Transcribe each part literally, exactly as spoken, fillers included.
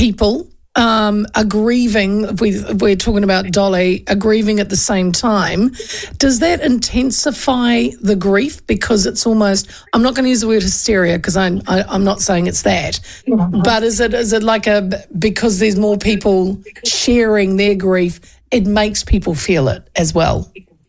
people um, are grieving, if, we, if we're talking about Dolly, are grieving at the same time, does that intensify the grief? Because it's almost, I'm not going to use the word hysteria because I'm, I, I'm not saying it's that, but is it is it like a, because there's more people sharing their grief, it makes people feel it as well?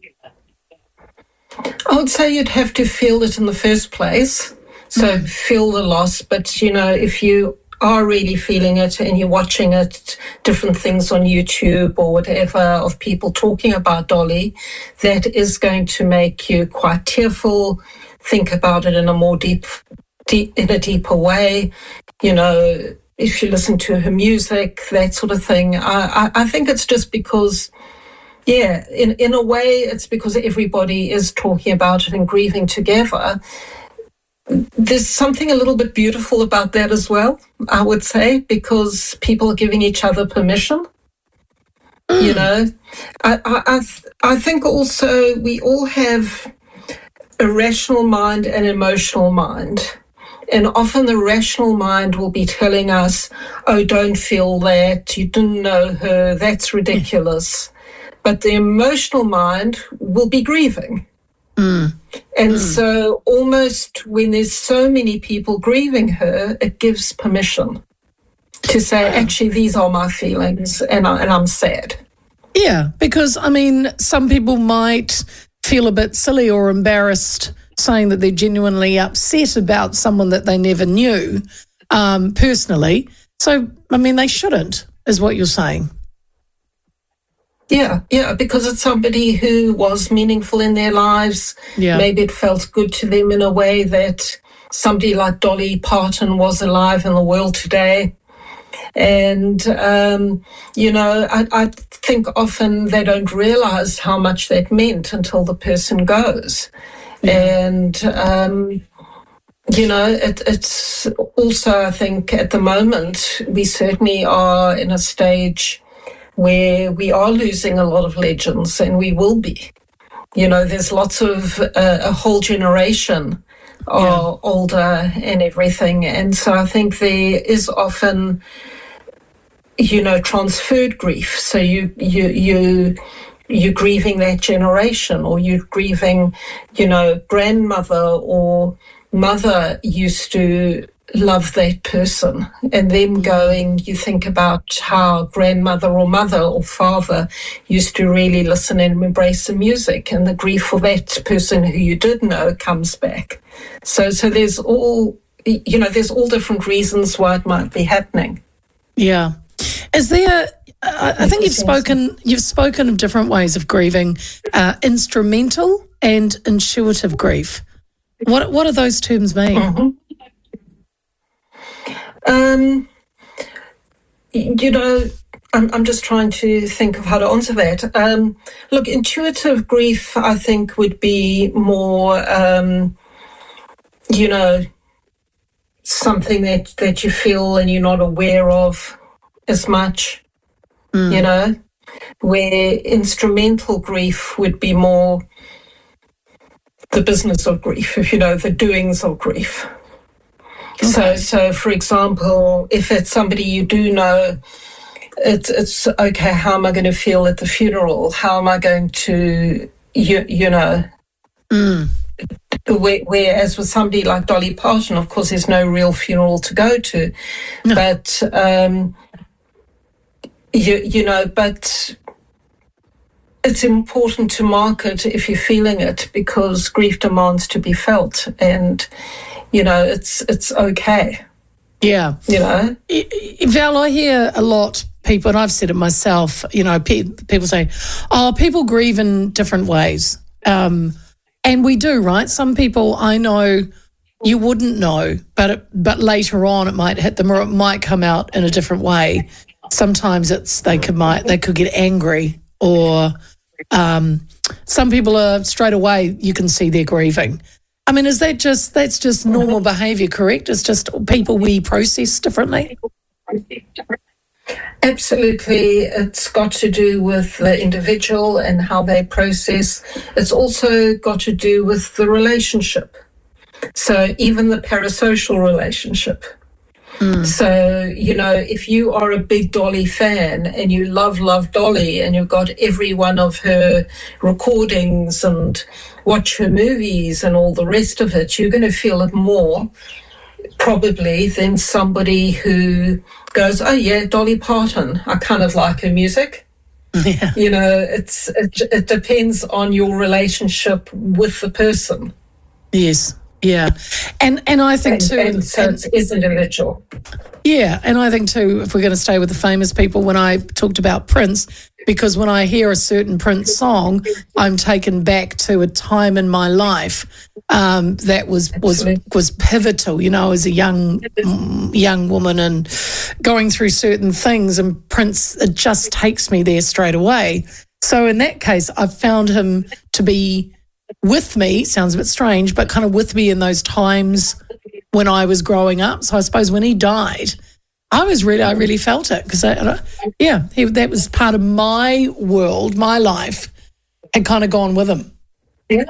I would say you'd have to feel it in the first place. So mm. feel the loss, but, you know, if you are really feeling it and you're watching it, different things on YouTube or whatever of people talking about Dolly, that is going to make you quite tearful, think about it in a more deep, deep in a deeper way. You know, if you listen to her music, that sort of thing. I, I, I think it's just because, yeah, in, in a way, it's because everybody is talking about it and grieving together. There's something a little bit beautiful about that as well, I would say, because people are giving each other permission. Mm. You know, I, I, I, I think also we all have a rational mind and emotional mind. And often the rational mind will be telling us, oh, don't feel that, you didn't know her, that's ridiculous. But the emotional mind will be grieving. Mm. And mm. so almost when there's so many people grieving her, it gives permission to say, actually, these are my feelings and, I, and I'm sad. Yeah, because, I mean, some people might feel a bit silly or embarrassed saying that they're genuinely upset about someone that they never knew um, personally. So, I mean, they shouldn't, is what you're saying. Yeah, yeah, because it's somebody who was meaningful in their lives. Yeah. Maybe it felt good to them in a way that somebody like Dolly Parton was alive in the world today. And, um, you know, I, I think often they don't realize how much that meant until the person goes. Yeah. And, um, you know, it, it's also, I think, at the moment, we certainly are in a stage where we are losing a lot of legends, and we will be. You know, there's lots of, uh, a whole generation are yeah. older and everything. And so I think there is often, you know, transferred grief. So you, you, you, you're grieving that generation, or you're grieving, you know, grandmother or mother used to love that person, and then going, you think about how grandmother or mother or father used to really listen and embrace the music, and the grief for that person who you did know comes back. So, so there's all, you know, there's all different reasons why it might be happening. Yeah. Is there, uh, I think you've spoken, you've spoken of different ways of grieving, uh, instrumental and intuitive grief. What, what do those terms mean? Mm-hmm. Um, you know, I'm, I'm just trying to think of how to answer that. Um, look, intuitive grief, I think, would be more, um, you know, something that, that you feel and you're not aware of as much, mm. you know, where instrumental grief would be more the business of grief, if you know, the doings of grief. Okay. So, so for example, if it's somebody you do know, it's it's okay. How am I going to feel at the funeral? How am I going to, you you know? Mm. Whereas with somebody like Dolly Parton, of course, there's no real funeral to go to, no. but um, you you know, but it's important to mark it if you're feeling it, because grief demands to be felt, and you know, it's it's okay. Yeah. You know? Val, I hear a lot, people, and I've said it myself, you know, pe- people say, oh, people grieve in different ways. Um, and we do, right? Some people I know you wouldn't know, but it, but later on it might hit them, or it might come out in a different way. Sometimes it's they could might they could get angry, or um, some people are straight away, you can see they're grieving. I mean, is that just, that's just normal behaviour, correct? It's just people we process differently? Absolutely. It's got to do with the individual and how they process. It's also got to do with the relationship. So even the parasocial relationship. Mm. So, you know, if you are a big Dolly fan and you love, love Dolly and you've got every one of her recordings and watch her movies and all the rest of it, you're going to feel it more probably than somebody who goes, oh, yeah, Dolly Parton, I kind of like her music. Yeah. You know, it's it, it depends on your relationship with the person. Yes. Yeah, and and I think and, too, and so and, it is individual. Yeah, and I think too, if we're going to stay with the famous people, when I talked about Prince, because when I hear a certain Prince song, I'm taken back to a time in my life um, that was was was pivotal. You know, as a young young woman and going through certain things, and Prince, it just takes me there straight away. So in that case, I've found him to be with me, sounds a bit strange, but kind of with me in those times when I was growing up. So I suppose when he died, I was really, I really felt it because, I, yeah, he, that was part of my world, my life, had kind of gone with him. Yeah.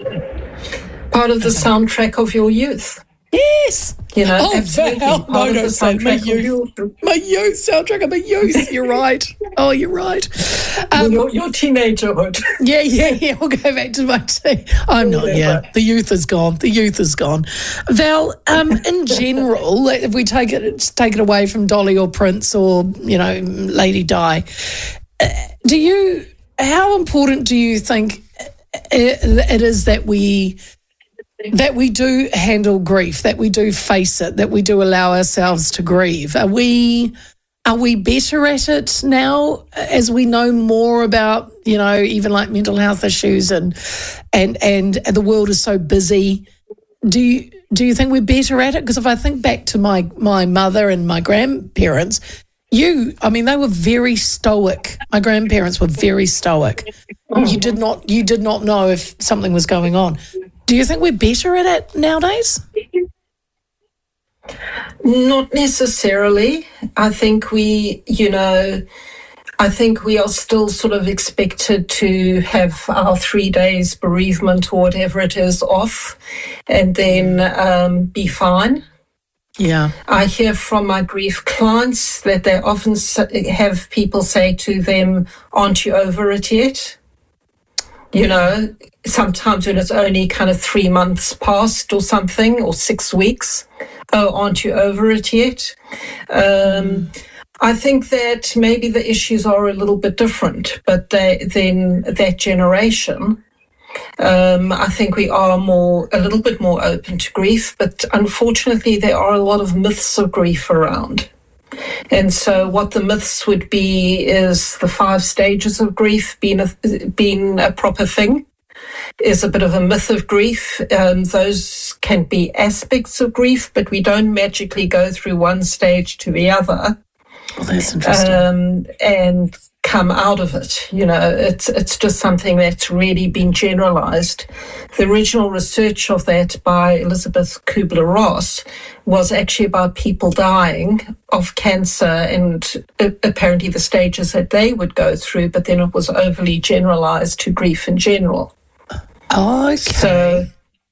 Part of the soundtrack of your youth. Yes. You know, oh, absolutely. Val, no, don't say my youth. My youth, soundtrack of my youth. You're right. Oh, you're right. Um, your, your teenagerhood. Yeah, yeah, yeah. We'll go back to my teen. I'm not, yeah. The youth is gone. The youth is gone. Val, um, in general, if we take it take it away from Dolly or Prince or, you know, Lady Di, do you, how important do you think it is that we that we do handle grief, that we do face it, that we do allow ourselves to grieve? Are we are we better at it now as we know more about, you know, even like mental health issues and and and the world is so busy? Do you do you think we're better at it? Because if I think back to my my mother and my grandparents, you, I mean, they were very stoic. My grandparents were very stoic. You did not you did not know if something was going on. Do you think we're better at it nowadays? Not necessarily. I think we, you know, I think we are still sort of expected to have our three days bereavement or whatever it is off and then um, be fine. Yeah. I hear from my grief clients that they often have people say to them, aren't you over it yet? You know, sometimes when it's only kind of three months past or something, or six weeks, oh, aren't you over it yet? Um, mm. I think that maybe the issues are a little bit different, but they, then that generation, um, I think we are more, a little bit more open to grief, but unfortunately there are a lot of myths of grief around. And so what the myths would be is the five stages of grief being a, being a proper thing is a bit of a myth of grief. Um, those can be aspects of grief, but we don't magically go through one stage to the other. Oh, that's interesting. Um, and come out of it. You know, it's it's just something that's really been generalized. The original research of that by Elizabeth Kubler-Ross was actually about people dying of cancer and uh, apparently the stages that they would go through, but then it was overly generalized to grief in general. Okay. So,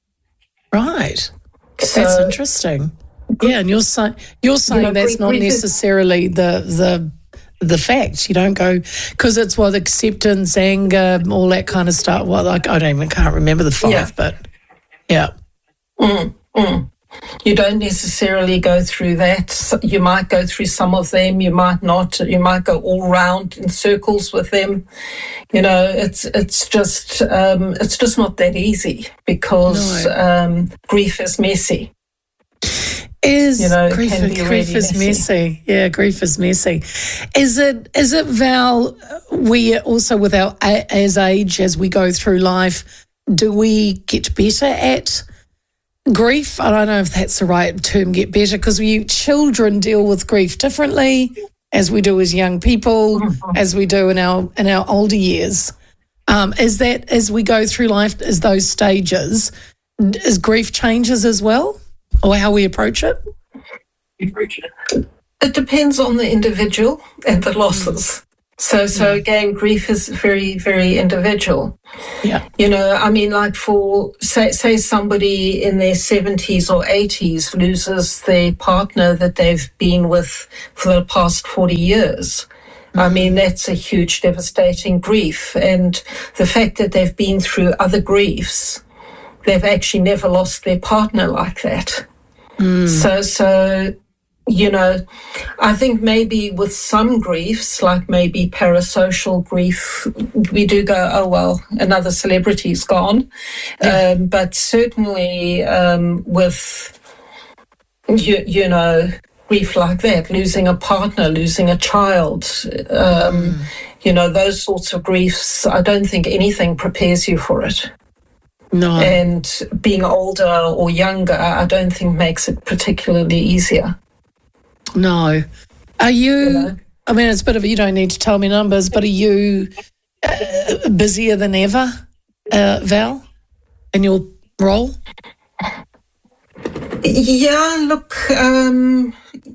right. So, that's interesting. Yeah, and you're saying you're saying you know, that's not necessarily the the the fact. You don't go because it's what acceptance, anger, all that kind of stuff. Well, like I don't even can't remember the five, yeah. but yeah. Mm, mm. You don't necessarily go through that. You might go through some of them. You might not. You might go all round in circles with them. You know, it's it's just um, it's just not that easy because no. um, grief is messy. Is you know, grief, grief really is messy. messy. Yeah, grief is messy. Is it, is it, Val, we also with our, as age, as we go through life, do we get better at grief? I don't know if that's the right term, get better, because we children deal with grief differently as we do as young people, mm-hmm. as we do in our in our older years. Um, is that, as we go through life, as those stages, is grief changes as well? Or how we approach it? It depends on the individual and the losses. So, so yeah. again, grief is very, very individual. Yeah. You know, I mean, like for, say, say somebody in their seventies or eighties loses their partner that they've been with for the past forty years. Mm-hmm. I mean, that's a huge, devastating grief. And the fact that they've been through other griefs, they've actually never lost their partner like that. Mm. So, so... You know, I think maybe with some griefs, like maybe parasocial grief, we do go, oh, well, another celebrity's gone. Yeah. Um, but certainly um, with, you, you know, grief like that, losing a partner, losing a child, um, mm. you know, those sorts of griefs, I don't think anything prepares you for it. No. And being older or younger, I don't think makes it particularly easier. No. Are you, Hello? I mean, it's a bit of, you don't need to tell me numbers, but are you uh, busier than ever, uh, Val, in your role? Yeah, look, um,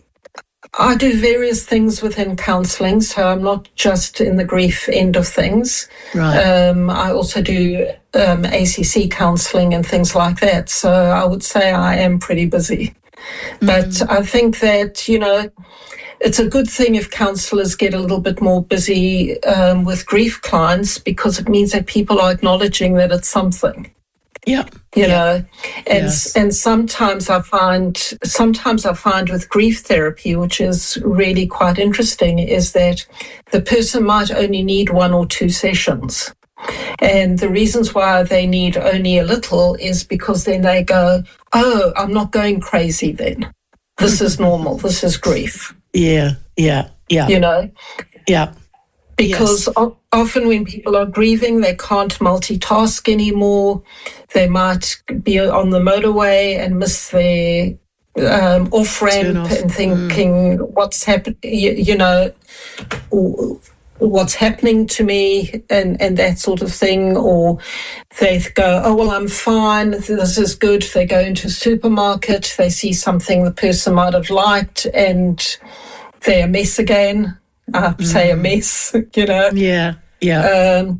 I do various things within counselling, so I'm not just in the grief end of things. Right. Um, I also do um, A C C counselling and things like that, so I would say I am pretty busy. But mm. I think that, you know, it's a good thing if counsellors get a little bit more busy um, with grief clients, because it means that people are acknowledging that it's something. Yeah. You yeah. know, and yes. and sometimes I find sometimes I find with grief therapy, which is really quite interesting, is that the person might only need one or two sessions. And the reasons why they need only a little is because then they go, oh, I'm not going crazy then. This is normal. This is grief. Yeah, yeah, yeah. You know? Yeah. Because yes. o- often when people are grieving, they can't multitask anymore. They might be on the motorway and miss their um, off-ramp off. and thinking, mm. what's happening, you, you know, or, what's happening to me and, and that sort of thing. Or they go, oh, well, I'm fine. This is good. They go into a supermarket. They see something the person might have liked and they're a mess again. Uh, mm. Say a mess, you know. Yeah, yeah. Um,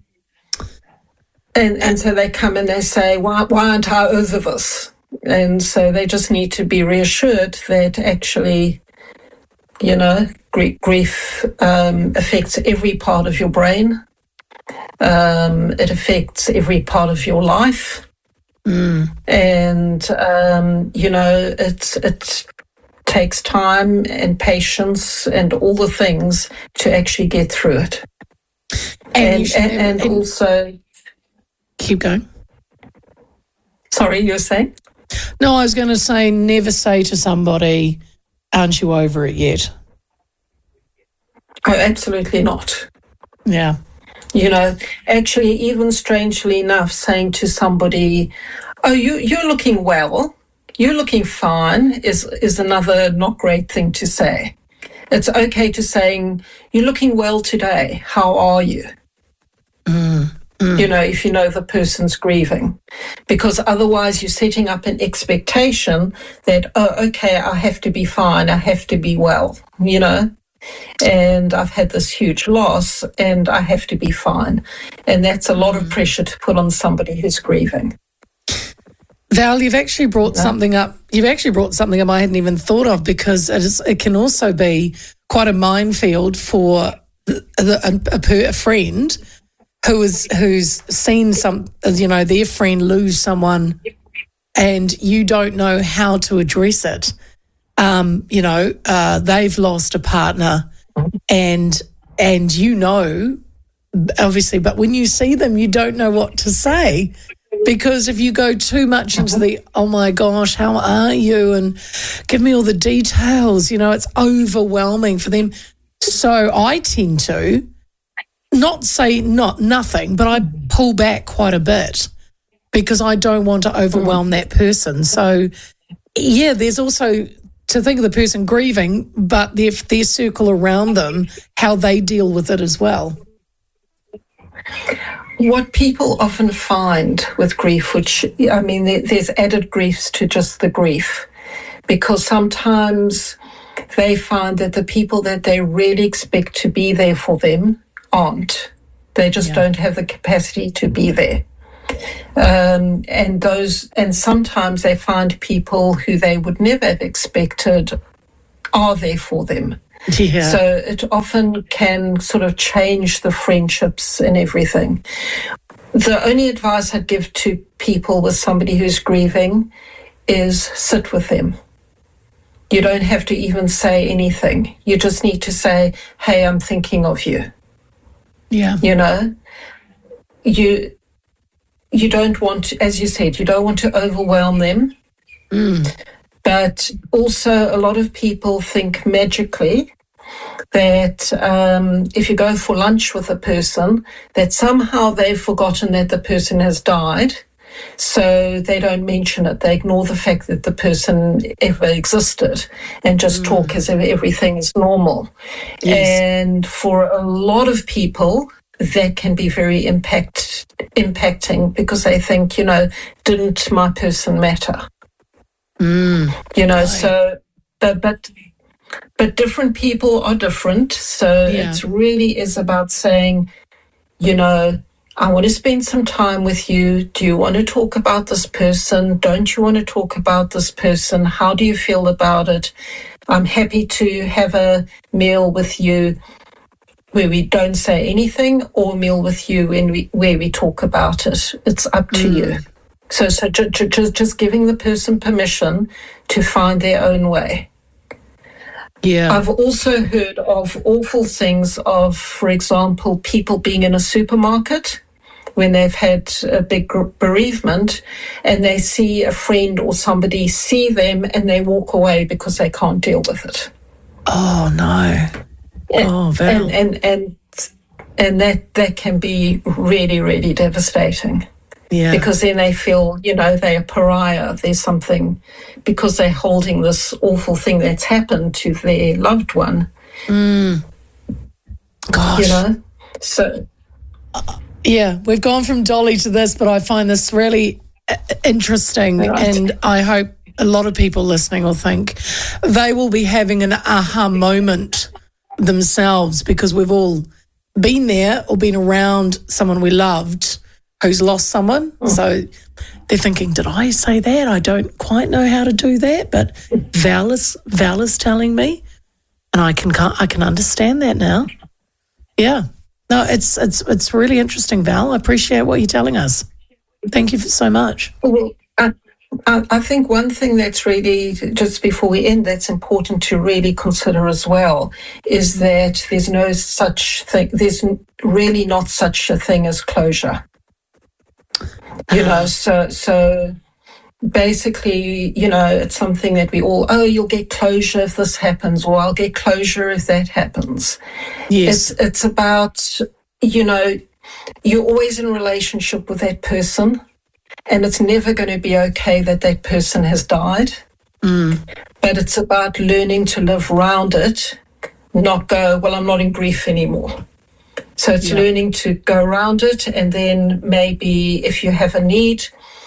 and, and so they come and they say, why, why aren't I over this? And so they just need to be reassured that actually, you know, grief um, affects every part of your brain. Um, it affects every part of your life. Mm. And, um, you know, it's, it takes time and patience and all the things to actually get through it. And, and, and, and, and also... Keep going. Sorry, you were saying? No, I was going to say never say to somebody, aren't you over it yet? Oh, absolutely not. Yeah. You know, actually, even strangely enough, saying to somebody, oh, you, you're looking well, you're looking fine, is, is another not great thing to say. It's okay to saying, you're looking well today, how are you? Mm, mm. You know, if you know the person's grieving. Because otherwise you're setting up an expectation that, oh, okay, I have to be fine, I have to be well, you know. And I've had this huge loss and I have to be fine. And that's a lot of pressure to put on somebody who's grieving. Val, you've actually brought no. something up. You've actually brought something up I hadn't even thought of, because it, is, it can also be quite a minefield for the, the, a, a friend who is who's seen some, you know, their friend lose someone, and you don't know how to address it. Um, you know, uh, they've lost a partner, and and you know, obviously, but when you see them, you don't know what to say, because if you go too much into the, oh my gosh, how are you, and give me all the details, you know, it's overwhelming for them. So I tend to not say not nothing, but I pull back quite a bit because I don't want to overwhelm that person. So yeah, there's also to think of the person grieving, but their, their circle around them, how they deal with it as well. What people often find with grief, which, I mean, there, there's added griefs to just the grief, because sometimes they find that the people that they really expect to be there for them aren't. They just yeah. don't have the capacity to be there. Um, and those, and sometimes they find people who they would never have expected are there for them. Yeah. So it often can sort of change the friendships and everything. The only advice I'd give to people with somebody who's grieving is sit with them. You don't have to even say anything. You just need to say, hey, I'm thinking of you. Yeah. You know, you you don't want to, as you said, you don't want to overwhelm them. Mm. But also a lot of people think magically that um, if you go for lunch with a person, that somehow they've forgotten that the person has died. So they don't mention it. They ignore the fact that the person ever existed and just mm. talk as if everything is normal. Yes. And for a lot of people, that can be very impact impacting because they think, you know, didn't my person matter? Mm. You know, right. so, but, but, but different people are different. So yeah. it really is about saying, you know, I want to spend some time with you. Do you want to talk about this person? Don't you want to talk about this person? How do you feel about it? I'm happy to have a meal with you where we don't say anything, or a meal with you when we, where we talk about it. It's up to mm. you. So, so ju- ju- just, just giving the person permission to find their own way. Yeah. I've also heard of awful things of, for example, people being in a supermarket when they've had a big bereavement and they see a friend or somebody see them and they walk away because they can't deal with it. Oh, no. And, oh, Val. And, and, and, and that, that can be really, really devastating. Yeah. Because then they feel, you know, they're a pariah. There's something, because they're holding this awful thing that's happened to their loved one. Mm. Gosh. You know? So. Uh, yeah, we've gone from Dolly to this, but I find this really uh, interesting. Right. And I hope a lot of people listening will think they will be having an aha moment themselves, because we've all been there or been around someone we loved who's lost someone. Mm. So they're thinking, did I say that? I don't quite know how to do that, but Val is, Val is telling me, and I can I can understand that now. Yeah. No, it's it's it's really interesting, Val. I appreciate what you're telling us. Thank you so much. Well, I, I think one thing that's really, just before we end, that's important to really consider as well, is that there's no such thing, there's really not such a thing as closure. You know, so so basically, you know, it's something that we all, oh, you'll get closure if this happens, or I'll get closure if that happens. Yes. It's, it's about, you know, you're always in a relationship with that person, and it's never going to be okay that that person has died. Mm. But it's about learning to live around it, not go, well, I'm not in grief anymore. So it's yeah. learning to go around it, and then maybe if you have a need,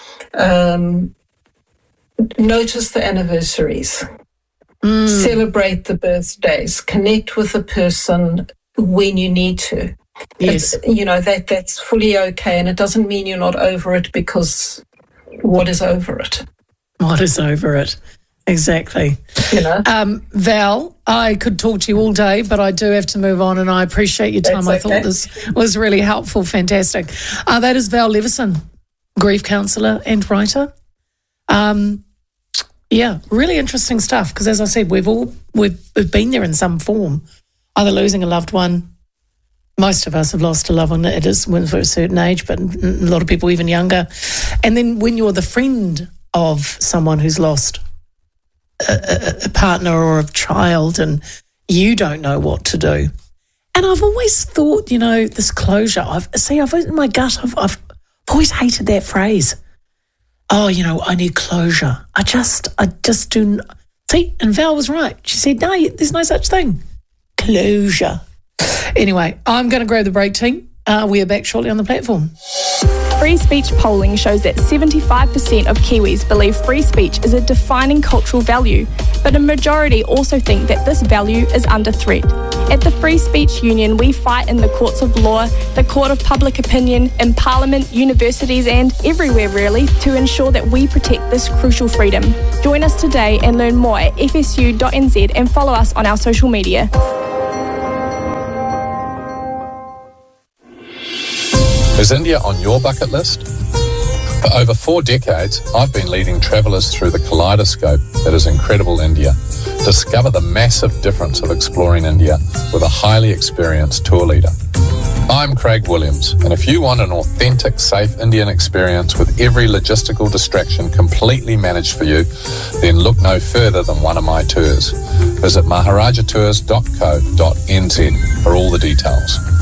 um, notice the anniversaries, mm. celebrate the birthdays, connect with the person when you need to. Yes. It's, you know, that that's fully okay, and it doesn't mean you're not over it, because what is over it? What is over it? Exactly. You know? Um, Val, I could talk to you all day, but I do have to move on, and I appreciate your time. That's I okay. thought this was really helpful. Fantastic. Uh, that is Val Leveson, grief counsellor and writer. Um, yeah, really interesting stuff, because as I said, we've all we've, we've been there in some form, either losing a loved one. Most of us have lost a loved one. It is when for a certain age, but a lot of people even younger. And then when you're the friend of someone who's lost A, a partner or a child, and you don't know what to do. And I've always thought, you know, this closure, I've see, I've in my gut, I've, I've always hated that phrase. Oh, you know, I need closure. I just, I just do. See, and Val was right. She said, no, there's no such thing. Closure. Anyway, I'm going to grab the break, team. Uh, we are back shortly on the platform. Free speech polling shows that seventy-five percent of Kiwis believe free speech is a defining cultural value, but a majority also think that this value is under threat. At the Free Speech Union, we fight in the courts of law, the court of public opinion, in Parliament, universities and everywhere really to ensure that we protect this crucial freedom. Join us today and learn more at f s u dot n z and follow us on our social media. Is India on your bucket list? For over four decades, I've been leading travellers through the kaleidoscope that is incredible India. Discover the massive difference of exploring India with a highly experienced tour leader. I'm Craig Williams, and if you want an authentic, safe Indian experience with every logistical distraction completely managed for you, then look no further than one of my tours. Visit maharaja tours dot co dot n z for all the details.